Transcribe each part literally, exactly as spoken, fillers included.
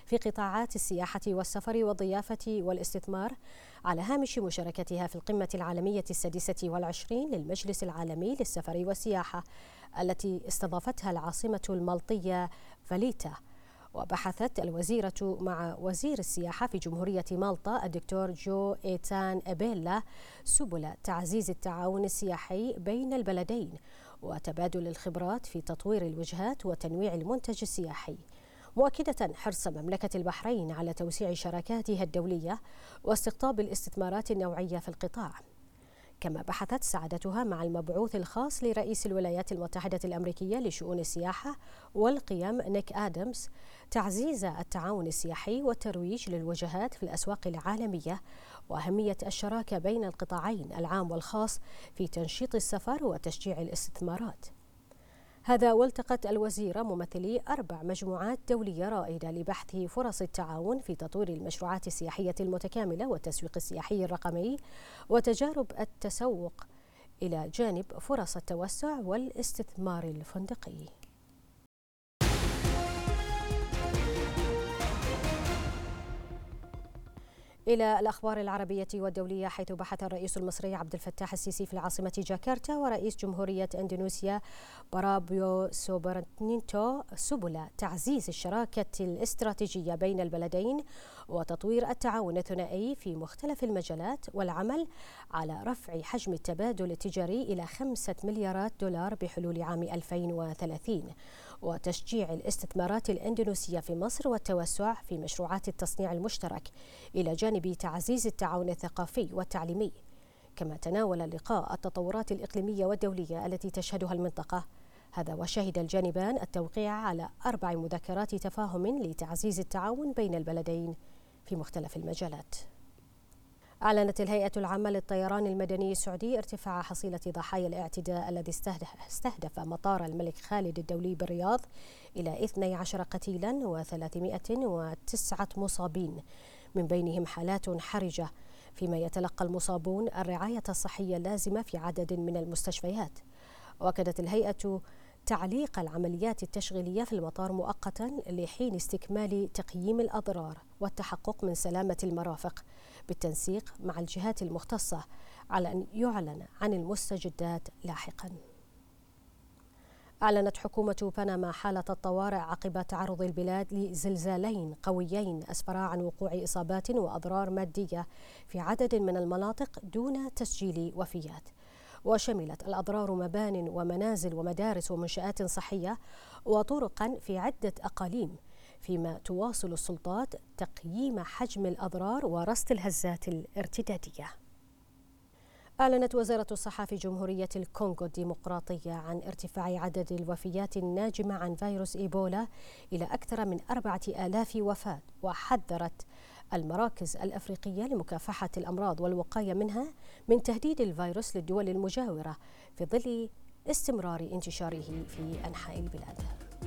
في قطاعات السياحة والسفر والضيافة والاستثمار على هامش مشاركتها في القمة العالمية السادسة والعشرين للمجلس العالمي للسفر والسياحة التي استضافتها العاصمة المالطية فاليتا. وبحثت الوزيرة مع وزير السياحة في جمهورية مالطا الدكتور جو إيتان أبيلا سبل تعزيز التعاون السياحي بين البلدين وتبادل الخبرات في تطوير الوجهات وتنويع المنتج السياحي، مؤكدة حرص مملكة البحرين على توسيع شراكاتها الدولية واستقطاب الاستثمارات النوعية في القطاع. كما بحثت سعادتها مع المبعوث الخاص لرئيس الولايات المتحدة الأمريكية لشؤون السياحة والقيم نيك آدمز تعزيز التعاون السياحي والترويج للوجهات في الأسواق العالمية وأهمية الشراكة بين القطاعين العام والخاص في تنشيط السفر وتشجيع الاستثمارات. هذا والتقت الوزيرة ممثلي أربع مجموعات دولية رائدة لبحث فرص التعاون في تطوير المشروعات السياحية المتكاملة والتسويق السياحي الرقمي وتجارب التسوق إلى جانب فرص التوسع والاستثمار الفندقي. إلى الأخبار العربية والدولية، حيث بحث الرئيس المصري عبد الفتاح السيسي في العاصمة جاكرتا ورئيس جمهورية إندونيسيا برابيو سوبرنينتو سبل تعزيز الشراكة الاستراتيجية بين البلدين وتطوير التعاون الثنائي في مختلف المجالات والعمل على رفع حجم التبادل التجاري إلى خمسة مليارات دولار بحلول عام ألفين وثلاثين وتشجيع الاستثمارات الإندونيسية في مصر والتوسع في مشروعات التصنيع المشترك إلى جانب بتعزيز التعاون الثقافي والتعليمي. كما تناول اللقاء التطورات الإقليمية والدولية التي تشهدها المنطقة. هذا وشهد الجانبان التوقيع على أربع مذكرات تفاهم لتعزيز التعاون بين البلدين في مختلف المجالات. أعلنت الهيئة العامة للطيران المدني السعودي ارتفاع حصيلة ضحايا الاعتداء الذي استهدف مطار الملك خالد الدولي بالرياض إلى اثني عشر قتيلا وثلاثمائة وتسعة مصابين، من بينهم حالات حرجة، فيما يتلقى المصابون الرعاية الصحية اللازمة في عدد من المستشفيات. وأكدت الهيئة تعليق العمليات التشغيلية في المطار مؤقتا لحين استكمال تقييم الأضرار والتحقق من سلامة المرافق بالتنسيق مع الجهات المختصة، على أن يعلن عن المستجدات لاحقا. أعلنت حكومة بنما حالة الطوارئ عقب تعرض البلاد لزلزالين قويين أسفرا عن وقوع إصابات وأضرار مادية في عدد من المناطق دون تسجيل وفيات. وشملت الأضرار مبان ومنازل ومدارس ومنشآت صحية وطرقا في عدة أقاليم، فيما تواصل السلطات تقييم حجم الأضرار ورصد الهزات الارتدادية. أعلنت وزارة الصحة في جمهورية الكونغو الديمقراطية عن ارتفاع عدد الوفيات الناجمة عن فيروس إيبولا إلى أكثر من أربعة آلاف وفاة، وحذرت المراكز الأفريقية لمكافحة الأمراض والوقاية منها من تهديد الفيروس للدول المجاورة في ظل استمرار انتشاره في أنحاء البلاد.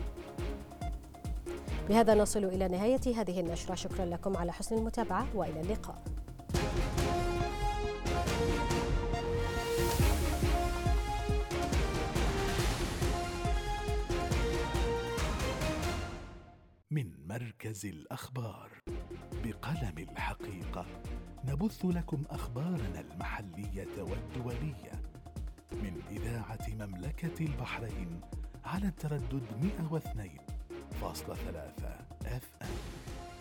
بهذا نصل إلى نهاية هذه النشرة، شكرا لكم على حسن المتابعة وإلى اللقاء. من مركز الأخبار بقلم الحقيقة نبث لكم أخبارنا المحلية والدولية من إذاعة مملكة البحرين على التردد مئة واثنين فاصلة ثلاثة إف إم.